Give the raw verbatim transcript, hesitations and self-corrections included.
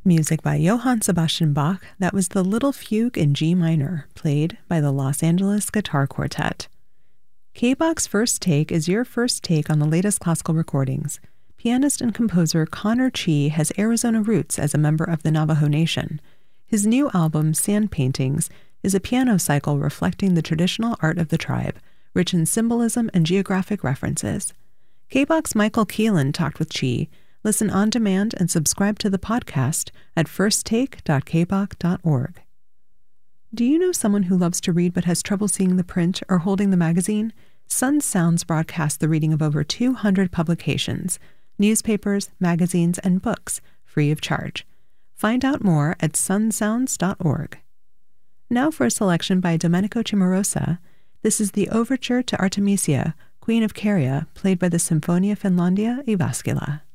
music by Johann Sebastian Bach. That was the Little Fugue in G minor, played by the Los Angeles Guitar Quartet. K-Bach's First Take is your first take on the latest classical recordings. Pianist and composer Connor Chi has Arizona roots as a member of the Navajo Nation. His new album, Sand Paintings, is a piano cycle reflecting the traditional art of the tribe, rich in symbolism and geographic references. K-Bach's Michael Keelan talked with Chi. Listen on demand and subscribe to the podcast at first take dot k bach dot org. Do you know someone who loves to read but has trouble seeing the print or holding the magazine? Sun Sounds broadcasts the reading of over two hundred publications, newspapers, magazines, and books, free of charge. Find out more at sun sounds dot org. Now for a selection by Domenico Cimarosa. This is the Overture to Artemisia, Queen of Caria, played by the Sinfonia Finlandia e Vascula.